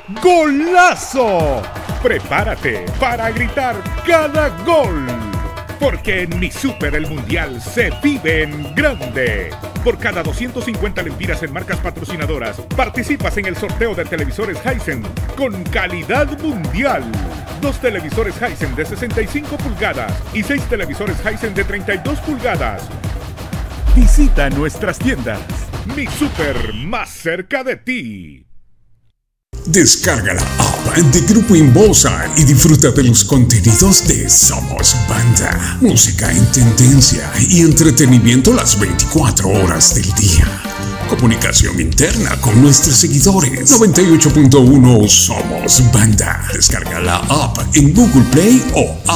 ¡Golazo! Prepárate para gritar cada gol. Porque en Mi Super el Mundial se vive en grande. Por cada 250 lempiras en marcas patrocinadoras, participas en el sorteo de televisores Hisense con calidad mundial. 2 televisores Hisense de 65 pulgadas y 6 televisores Hisense de 32 pulgadas. Visita nuestras tiendas. Mi Super, más cerca de ti. Descarga la app de Grupo Inbosa y disfruta de los contenidos de Somos Banda. Música en tendencia y entretenimiento las 24 horas del día. Comunicación interna con nuestros seguidores. 98.1 Somos Banda. Descarga la app en Google Play o